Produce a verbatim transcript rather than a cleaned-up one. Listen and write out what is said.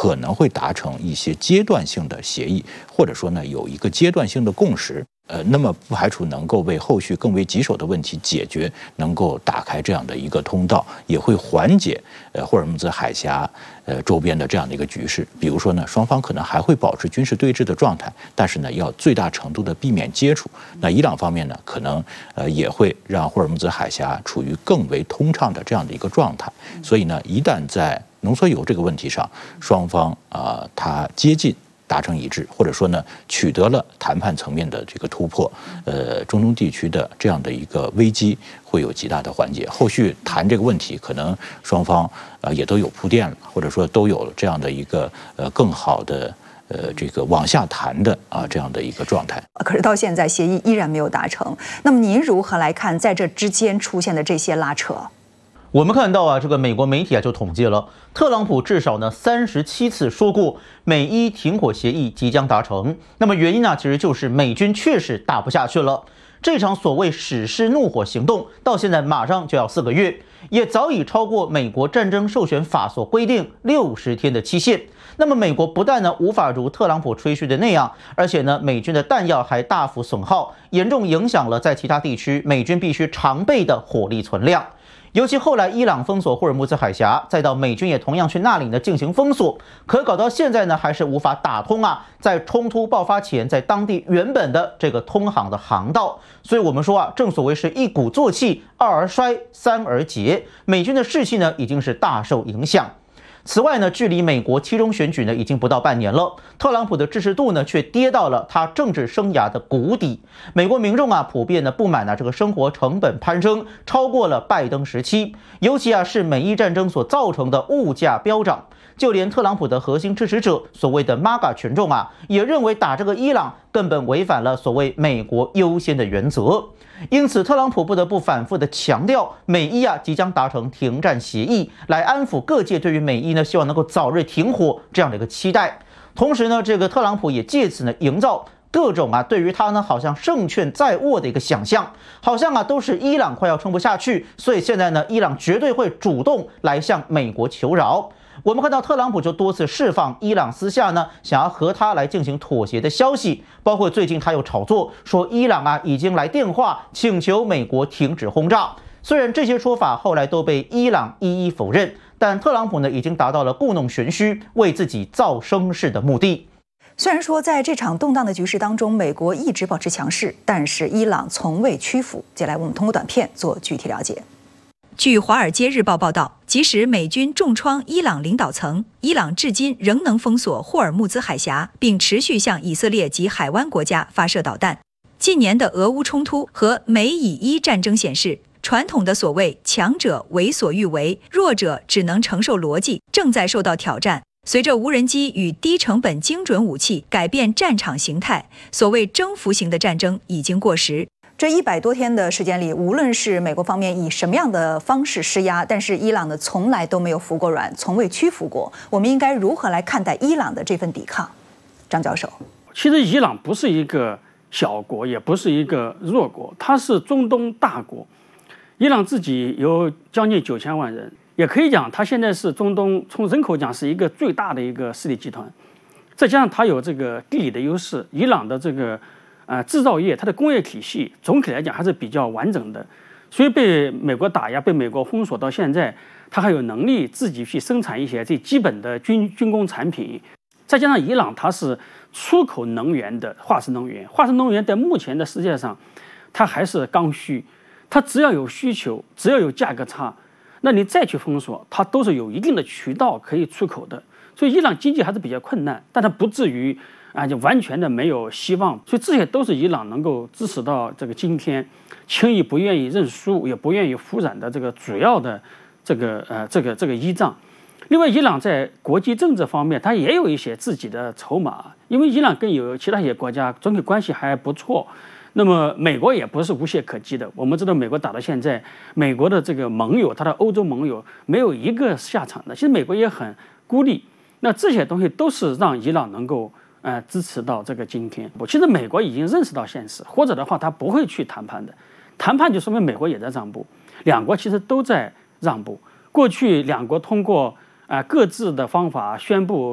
可能会达成一些阶段性的协议，或者说呢有一个阶段性的共识。呃，那么不排除能够为后续更为棘手的问题解决，能够打开这样的一个通道，也会缓解呃霍尔木兹海峡呃周边的这样的一个局势。比如说呢，双方可能还会保持军事对峙的状态，但是呢，要最大程度的避免接触。那伊朗方面呢，可能呃也会让霍尔木兹海峡处于更为通畅的这样的一个状态。所以呢，一旦在浓缩铀这个问题上，双方啊、呃、它接近达成一致，或者说呢，取得了谈判层面的这个突破，呃，中东地区的这样的一个危机会有极大的缓解。后续谈这个问题，可能双方啊、呃、也都有铺垫了，或者说都有这样的一个呃更好的呃这个往下谈的啊这样的一个状态。 可是到现在协议依然没有达成，那么您如何来看在这之间出现的这些拉扯？ 我们看到啊，这个美国媒体啊就统计了，特朗普至少呢三十七次说过美伊停火协议即将达成。那么原因呢，其实就是美军确实打不下去了。这场所谓史诗怒火行动到现在马上就要四个月，也早已超过美国战争授权法所规定六十天的期限。那么美国不但呢无法如特朗普吹嘘的那样，而且呢美军的弹药还大幅损耗，严重影响了在其他地区美军必须常备的火力存量。尤其后来伊朗封锁霍尔木兹海峡，再到美军也同样去那里呢进行封锁，可搞到现在呢还是无法打通啊，在冲突爆发前在当地原本的这个通航的航道。所以我们说啊，正所谓是一鼓作气，二而衰，三而竭，美军的士气呢已经是大受影响。此外呢，距离美国期中选举呢已经不到半年了，特朗普的支持度呢却跌到了他政治生涯的谷底。美国民众啊普遍呢不满啊这个生活成本攀升，超过了拜登时期，尤其啊是美伊战争所造成的物价飙涨。就连特朗普的核心支持者，所谓的 M A G A 群众啊，也认为打这个伊朗根本违反了所谓美国优先的原则。因此，特朗普不得不反复的强调，美伊啊即将达成停战协议，来安抚各界对于美伊呢希望能够早日停火这样的一个期待。同时呢，这个特朗普也借此呢营造各种啊对于他呢好像胜券在握的一个想象，好像啊都是伊朗快要撑不下去，所以现在呢伊朗绝对会主动来向美国求饶。我们看到特朗普就多次释放伊朗私下呢想要和他来进行妥协的消息，包括最近他又炒作说伊朗啊已经来电话请求美国停止轰炸。虽然这些说法后来都被伊朗一一否认，但特朗普呢已经达到了故弄玄虚，为自己造声势的目的。 虽然说在这场动荡的局势当中，美国一直保持强势，但是伊朗从未屈服。接下来我们通过短片做具体了解。据《华尔街日报》报道，即使美军重创伊朗领导层，伊朗至今仍能封锁霍尔木兹海峡，并持续向以色列及海湾国家发射导弹。近年的俄乌冲突和美以伊战争显示，传统的所谓强者为所欲为，弱者只能承受逻辑正在受到挑战。随着无人机与低成本精准武器改变战场形态，所谓征服型的战争已经过时。这一百多天的时间里，无论是美国方面以什么样的方式施压，但是伊朗呢从来都没有服过软，从未屈服过。我们应该如何来看待伊朗的这份抵抗？张教授， 其实伊朗不是一个小国，也不是一个弱国，它是中东大国。伊朗自己有将近九千万人，也可以讲它现在是中东从人口讲是一个最大的一个势力集团。再加上它有这个地理的优势，伊朗的这个呃，制造业它的工业体系总体来讲还是比较完整的，所以被美国打压、被美国封锁到现在，它还有能力自己去生产一些最基本的军军工产品。再加上伊朗它是出口能源的化石能源，化石能源在目前的世界上，它还是刚需，它只要有需求，只要有价格差，那你再去封锁，它都是有一定的渠道可以出口的。所以伊朗经济还是比较困难，但它不至于啊，就完全的没有希望，所以这些都是伊朗能够支持到这个今天，轻易不愿意认输，也不愿意服软的这个主要的这个呃这个这个依仗。另外，伊朗在国际政治方面，它也有一些自己的筹码，因为伊朗跟有其他一些国家总体关系还不错。那么美国也不是无懈可击的，我们知道美国打到现在，美国的这个盟友，它的欧洲盟友没有一个下场的，其实美国也很孤立。那这些东西都是让伊朗能够呃，支持到这个今天。其实美国已经认识到现实，或者的话，他不会去谈判的。谈判就说明美国也在让步，两国其实都在让步。过去两国通过啊、呃、各自的方法宣布